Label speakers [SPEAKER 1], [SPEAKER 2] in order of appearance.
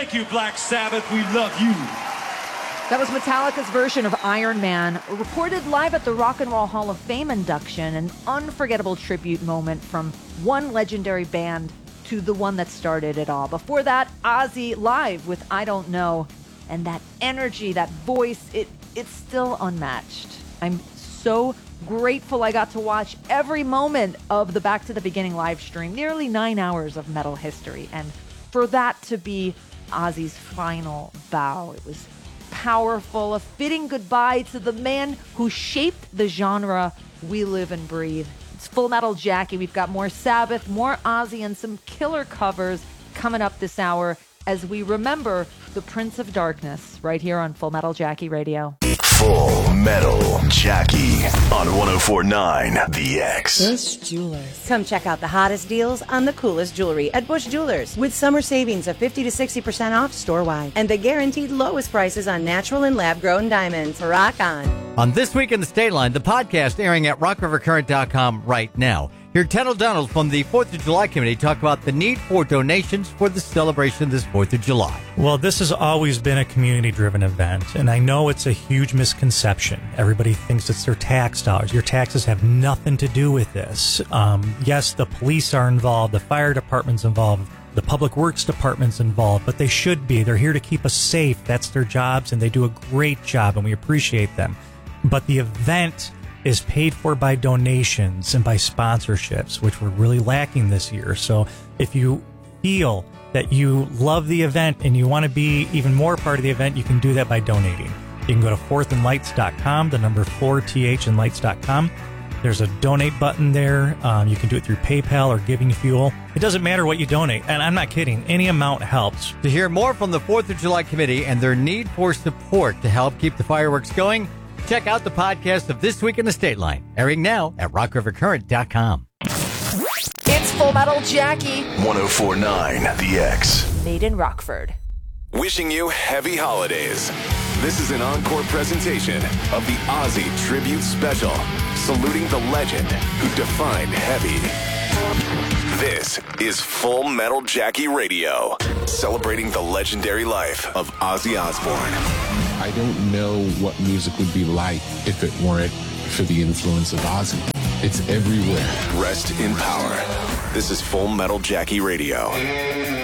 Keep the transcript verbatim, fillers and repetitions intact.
[SPEAKER 1] Thank you, Black Sabbath. We love you.
[SPEAKER 2] That was Metallica's version of Iron Man, recorded live at the Rock and Roll Hall of Fame induction, an unforgettable tribute moment from one legendary band to the one that started it all. Before that, Ozzy live with I Don't Know, and that energy, that voice, it it's still unmatched. I'm so grateful I got to watch every moment of the Back to the Beginning live stream, nearly nine hours of metal history, and for that to be Ozzy's final bow, it was powerful, a fitting goodbye to the man who shaped the genre we live and breathe. It's Full Metal Jackie. We've got more Sabbath, more Ozzy, and some killer covers coming up this hour as we remember the Prince of Darkness right here on Full Metal Jackie Radio.
[SPEAKER 3] Full Metal Jackie on one oh four point nine The X.
[SPEAKER 4] Bush Jewelers. Come check out the hottest deals on the coolest jewelry at Bush Jewelers with summer savings of fifty to sixty percent off store-wide and the guaranteed lowest prices on natural and lab-grown diamonds. Rock on.
[SPEAKER 5] On This Week in the State Line, the podcast airing at rock river current dot com right now. Hear Ted O'Donnell from the fourth of July Committee talk about the need for donations for the celebration this fourth of July.
[SPEAKER 6] Well, this has always been a community-driven event, and I know it's a huge misconception. Everybody thinks it's their tax dollars. Your taxes have nothing to do with this. Um, yes, the police are involved, the fire department's involved, the public works department's involved, but they should be. They're here to keep us safe. That's their jobs, and they do a great job, and we appreciate them. But the event is paid for by donations and by sponsorships, which we're really lacking this year. So if you feel that you love the event and you want to be even more part of the event, you can do that by donating. You can go to fourth and lights dot com, the number four, T H and lights dot com. There's a donate button there. Um, you can do it through PayPal or Giving Fuel. It doesn't matter what you donate, and I'm not kidding. Any amount helps.
[SPEAKER 5] To hear more from the fourth of July Committee and their need for support to help keep the fireworks going, check out the podcast of This Week in the State Line, airing now at rock river current dot com.
[SPEAKER 2] It's Full Metal Jackie.
[SPEAKER 3] one oh four point nine The X.
[SPEAKER 2] Made in Rockford.
[SPEAKER 7] Wishing you happy holidays. This is an encore presentation of the Ozzy Tribute Special, saluting the legend who defined heavy. This is Full Metal Jackie Radio, celebrating the legendary life of Ozzy Osbourne.
[SPEAKER 8] I don't know what music would be like if it weren't for the influence of Ozzy. It's everywhere.
[SPEAKER 7] Rest in power. This is Full Metal Jackie Radio.